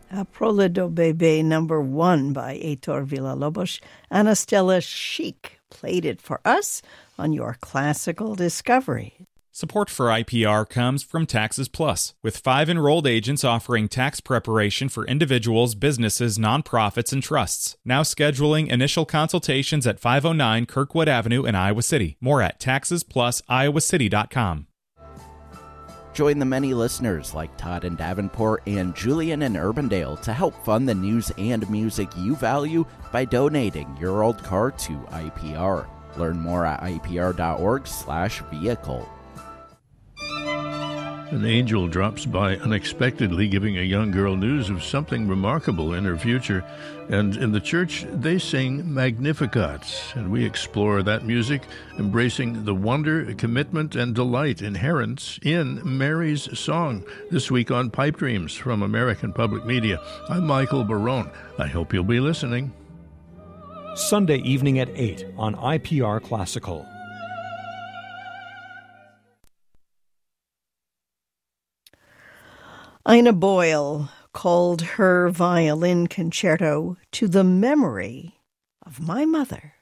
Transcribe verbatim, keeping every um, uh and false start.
Aprole do Bebe number one by Heitor Villa-Lobos. Anastella Chic played it for us on your classical discovery. Support for I P R comes from Taxes Plus, with five enrolled agents offering tax preparation for individuals, businesses, nonprofits, and trusts. Now scheduling initial consultations at five oh nine Kirkwood Avenue in Iowa City. More at taxes plus iowa city dot com. Join the many listeners like Todd in Davenport and Julian in Urbandale to help fund the news and music you value by donating your old car to I P R. Learn more at I P R dot org slash vehicle. An angel drops by unexpectedly, giving a young girl news of something remarkable in her future. And in the church, they sing Magnificat, and we explore that music, embracing the wonder, commitment, and delight inherent in Mary's song. This week on Pipe Dreams from American Public Media, I'm Michael Barone. I hope you'll be listening. Sunday evening at eight on I P R Classical. Ina Boyle called her violin concerto to the memory of my mother.